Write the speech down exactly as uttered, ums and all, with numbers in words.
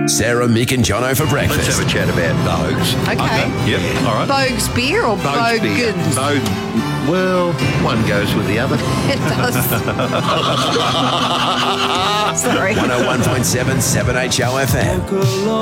Sarah, Mick and Jono for breakfast. Let's have a chat about Bogues. Okay. Yep, all right. Bogues beer or Bogues beer. Bogans? Bogue, well, one goes with the other. It does. Sorry. one oh one point seven, seven H O F M.